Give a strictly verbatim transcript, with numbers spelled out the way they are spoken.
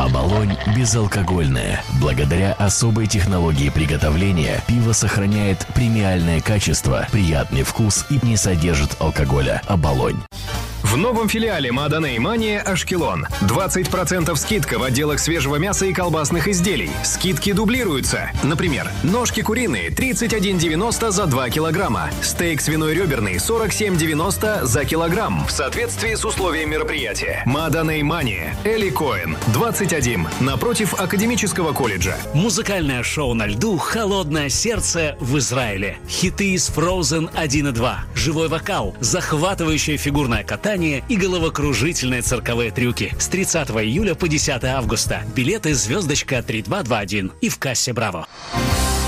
Оболонь безалкогольное. Благодаря особой технологии приготовления пиво сохраняет премиальное качество, приятный вкус и не содержит алкоголя. Оболонь. В новом филиале Маданей Мания Ашкелон. двадцать процентов скидка в отделах свежего мяса и колбасных изделий. Скидки дублируются. Например, ножки куриные тридцать один девяносто за два килограмма. Стейк свиной реберный сорок семь девяносто за килограмм. В соответствии с условием мероприятия. Маданей Мания. Эли Коэн. двадцать один. Напротив Академического колледжа. Музыкальное шоу на льду «Холодное сердце» в Израиле. Хиты из Frozen один и два. Живой вокал. Захватывающее фигурное катание и головокружительные цирковые трюки. С тридцатого июля по десятое августа. Билеты звездочка три два два один и в кассе «Браво».